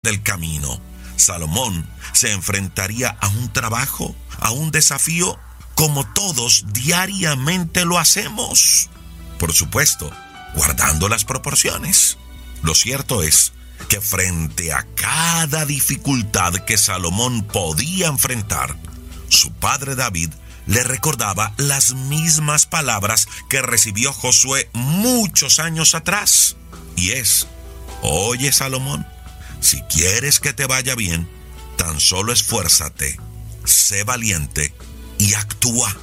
del camino. Salomón se enfrentaría a un trabajo, a un desafío, como todos diariamente lo hacemos. Por supuesto, guardando las proporciones. Lo cierto es que frente a cada dificultad que Salomón podía enfrentar, su padre David le recordaba las mismas palabras que recibió Josué muchos años atrás. Y es: oye, Salomón, si quieres que te vaya bien, tan solo esfuérzate, sé valiente y actúa.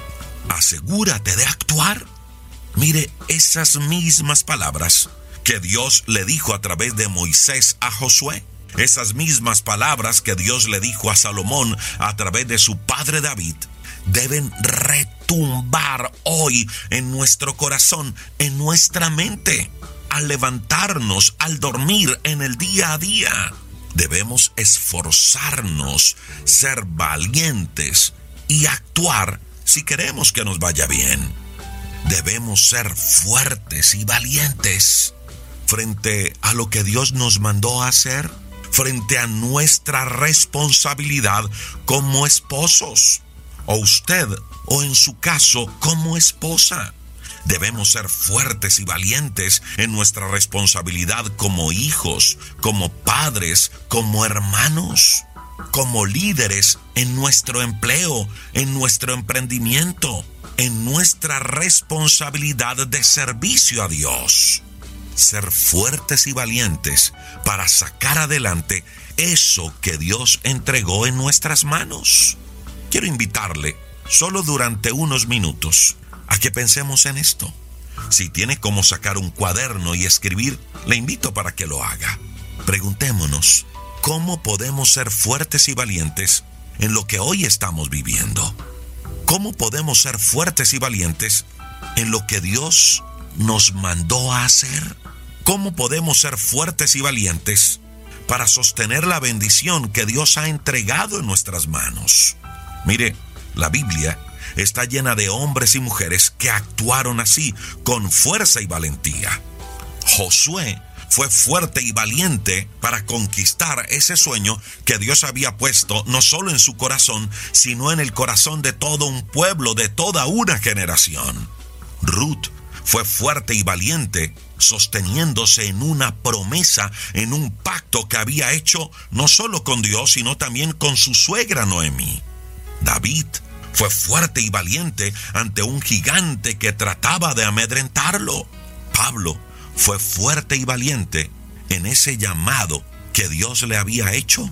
Asegúrate de actuar. Mire, esas mismas palabras que Dios le dijo a través de Moisés a Josué, esas mismas palabras que Dios le dijo a Salomón a través de su padre David, deben retumbar hoy en nuestro corazón, en nuestra mente. Al levantarnos, al dormir, en el día a día, debemos esforzarnos, ser valientes y actuar si queremos que nos vaya bien. Debemos ser fuertes y valientes frente a lo que Dios nos mandó a hacer, frente a nuestra responsabilidad como esposos, o usted, o en su caso, como esposa. Debemos ser fuertes y valientes en nuestra responsabilidad como hijos, como padres, como hermanos, como líderes en nuestro empleo, en nuestro emprendimiento, en nuestra responsabilidad de servicio a Dios. Ser fuertes y valientes para sacar adelante eso que Dios entregó en nuestras manos. Quiero invitarle, solo durante unos minutos, a que pensemos en esto. Si tiene cómo sacar un cuaderno y escribir, le invito para que lo haga. Preguntémonos, ¿cómo podemos ser fuertes y valientes en lo que hoy estamos viviendo? ¿Cómo podemos ser fuertes y valientes en lo que Dios nos mandó a hacer? ¿Cómo podemos ser fuertes y valientes para sostener la bendición que Dios ha entregado en nuestras manos? Mire, la Biblia está llena de hombres y mujeres que actuaron así, con fuerza y valentía. Josué fue fuerte y valiente para conquistar ese sueño que Dios había puesto no solo en su corazón, sino en el corazón de todo un pueblo, de toda una generación. Ruth fue fuerte y valiente, sosteniéndose en una promesa, en un pacto que había hecho no solo con Dios, sino también con su suegra Noemí. David fue fuerte y valiente ante un gigante que trataba de amedrentarlo. Pablo fue fuerte y valiente en ese llamado que Dios le había hecho.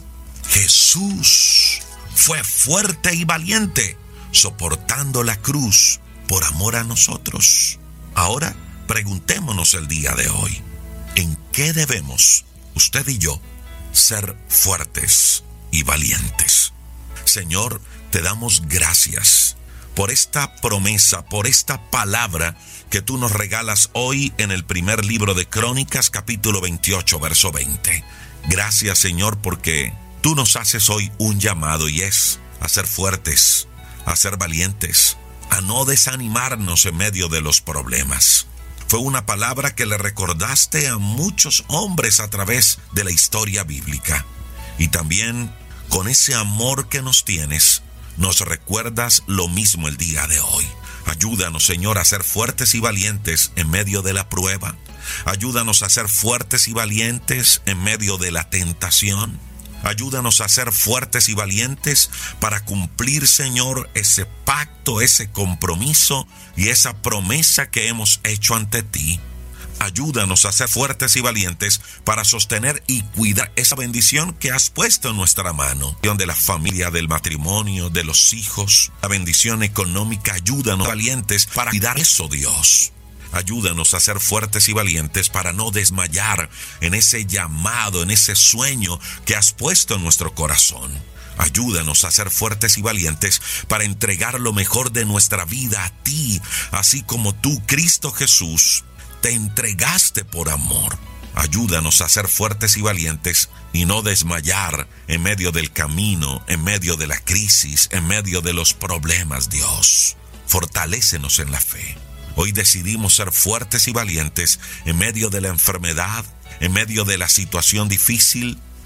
Jesús fue fuerte y valiente, soportando la cruz por amor a nosotros. Ahora, preguntémonos el día de hoy, ¿en qué debemos, usted y yo, ser fuertes y valientes? Señor, te damos gracias por esta promesa, por esta palabra que tú nos regalas hoy en el primer libro de Crónicas, capítulo 28, verso 20. Gracias, Señor, porque tú nos haces hoy un llamado, y es a ser fuertes, a ser valientes, a no desanimarnos en medio de los problemas. Fue una palabra que le recordaste a muchos hombres a través de la historia bíblica. Y también, con ese amor que nos tienes, nos recuerdas lo mismo el día de hoy. Ayúdanos, Señor, a ser fuertes y valientes en medio de la prueba. Ayúdanos a ser fuertes y valientes en medio de la tentación. Ayúdanos a ser fuertes y valientes para cumplir, Señor, ese pacto, ese compromiso y esa promesa que hemos hecho ante ti. Ayúdanos a ser fuertes y valientes para sostener y cuidar esa bendición que has puesto en nuestra mano. De la familia, del matrimonio, de los hijos, la bendición económica. Ayúdanos, valientes, para cuidar eso, Dios. Ayúdanos a ser fuertes y valientes para no desmayar en ese llamado, en ese sueño que has puesto en nuestro corazón. Ayúdanos a ser fuertes y valientes para entregar lo mejor de nuestra vida a ti, así como tú, Cristo Jesús, te entregaste por amor. Ayúdanos a ser fuertes y valientes y no desmayar en medio del camino, en medio de la crisis, en medio de los problemas, Dios. Fortalécenos en la fe. Hoy decidimos ser fuertes y valientes en medio de la enfermedad, en medio de la situación difícil,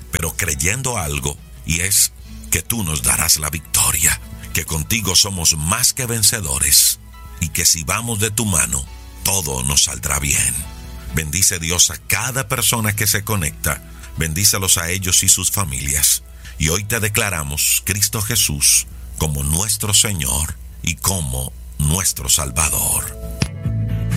pero creyendo algo, y es que tú nos darás la victoria, que contigo somos más que vencedores, y que si vamos de tu mano, todo nos saldrá bien. Bendice Dios a cada persona que se conecta, bendícelos a ellos y sus familias, y hoy te declaramos Cristo Jesús como nuestro Señor y como nuestro Salvador.